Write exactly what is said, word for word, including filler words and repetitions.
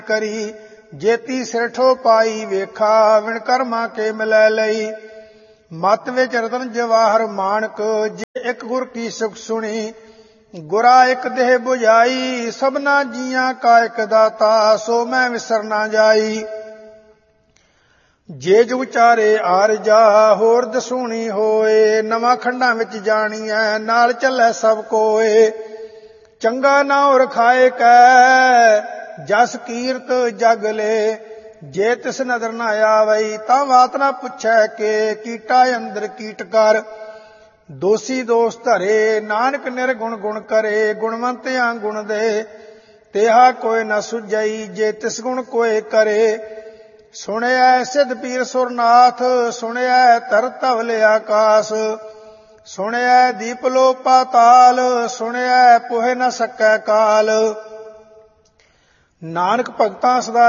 ਕਰੀ। ਜੇਤੀ ਸਿਰ ਠੋ ਪਾਈ ਵੇਖਾ ਵਿਣ ਕਰਮਾ ਕੇ ਮਿਲੈ ਲਈ। ਮਤ ਵਿੱਚ ਰਤਨ ਜਵਾਹਰ ਮਾਣਕ ਜੇ ਇੱਕ ਗੁਰ ਕੀ ਸੁਖ ਸੁਣੀ। ਗੁਰਾ ਇੱਕ ਦੇਹ ਬੁਝਾਈ ਸਭਨਾ ਜੀਆਂ ਕਾ ਇੱਕ ਦਾਤਾ ਸੋ ਮੈਂ ਵਿਸਰ ਨਾ ਜਾਈ। ਜੇ ਜੁਗ ਚਾਰੇ ਆਰਜਾ ਹੋਰ ਦਸੂਣੀ ਹੋਏ। ਨਵਾਂ ਖੰਡਾਂ ਵਿੱਚ ਜਾਣੀਐ ਨਾਲ ਚੱਲੈ ਸਭ ਕੋਏ। ਚੰਗਾ ਨਾਉ ਰਖਾਏ ਕੈ ਜਸ ਕੀਰਤ ਜਗ ਲੇ। ਜੇ ਤਿਸ ਨਦਰ ਨਾ ਆਵਈ ਤਾਂ ਬਾਤ ਨਾ ਪੁੱਛੈ ਕਿ ਕੀਟਾ ਅੰਦਰ ਕੀਟ ਕਰ। ਦੋਸੀ ਦੋਸ ਧਰੇ ਨਾਨਕ ਨਿਰਗੁਣ ਗੁਣ ਕਰੇ। ਗੁਣਵੰਤਿਆਂ ਗੁਣ ਦੇ ਤੇਹਾ ਕੋਇ ਨਾ ਸੁਝਈ ਜੇ ਤਿਸ ਗੁਣ ਕੋਇ ਕਰੇ। ਸੁਣਿਐ ਸਿੱਧ ਪੀਰ ਸੁਰਨਾਥ ਸੁਣਿਐ ਧਰ ਧਵਲ ਆਕਾਸ। ਸੁਣਿਐ ਦੀਪ ਲੋ ਪਾਤਾਲ ਸੁਣਿਐ ਪੁਹਿ ਨ ਸਕੈ ਕਾਲ। ਨਾਨਕ ਭਗਤਾਂ ਸਦਾ